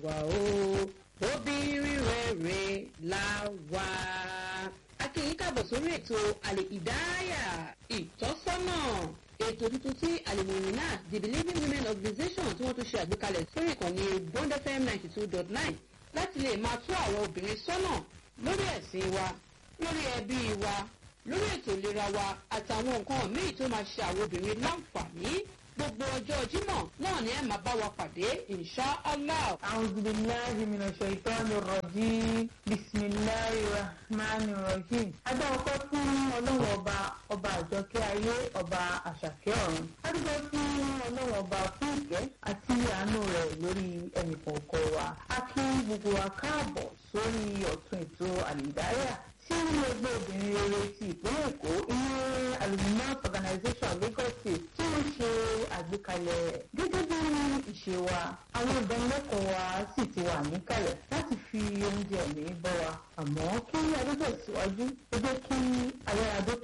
wa o obìnrin rere la wà. A kí yín káàbọ̀ sórí ètò Al-Hidayah ìtọ́sọ́nà, ètò tuntun tí Al-Muminat the Believing Women Organization tí wọ́n tún ṣe àgbékalẹ̀ sórí ìkànnì Bond FM 92.9 láti lè máa tú àwọn obìnrin sọ́nà lórí ẹ̀sìn wa, lórí ẹbí wa, lórí ètò ìlera wa àtàwọn nǹkan míì tó máa ṣe àwọn obìnrin láǹfààní. Gbogbo ọjọ́ Jímọ̀ náà ni ẹ máa bá wa pàdé insha Allah. A'udhu billahi minash shaitanir rajim. Bismillahir rahmanir rahim. Adá ọkọ fún Ọlọ́run ọba àjọkẹ́ ayé, ọba àṣàkẹ́ ọ̀run. Adúgbò fún Ọlọ́run ọba fún ìkẹ́ àti àánú rẹ̀ lórí ẹnìkọ̀ọ̀kan wa. A kí gbogbo wa káàbọ̀ sórí ọ̀tún ètò Al-Hidayah tí ẹgbẹ́ obìnrin rere ti ìpínlẹ̀ Èkó ìyẹn Al-Muminat Organization Lagos State tí wọ́n ṣe àgbékalẹ̀ gẹ́gẹ́ bí ìṣe wa. Àwọn ìdánilẹ́kọ̀ọ́ wa sì ti wà níkàlẹ̀ láti fi oúnjẹ ẹ̀mí bọ́ wa. Àmọ́ kí adébẹ̀ síwájú ó jẹ́ kí ayáradókè